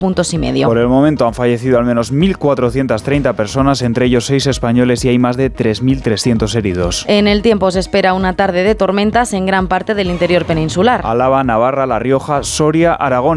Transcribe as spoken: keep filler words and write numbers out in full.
puntos y medio. Por el momento han fallecido al menos mil cuatrocientas treinta personas, entre ellos seis españoles, y hay más de tres mil trescientos heridos. En el tiempo se espera una tarde de tormentas en gran parte del interior peninsular. Álava, Navarra, La Rioja, Soria, Aragón